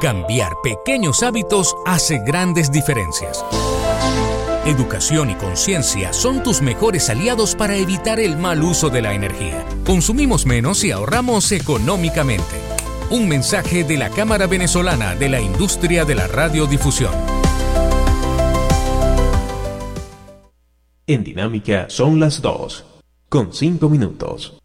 Cambiar pequeños hábitos hace grandes diferencias. Educación y conciencia son tus mejores aliados para evitar el mal uso de la energía. Consumimos menos y ahorramos económicamente. Un mensaje de la Cámara Venezolana de la Industria de la Radiodifusión. En Dinámica son las 2:05.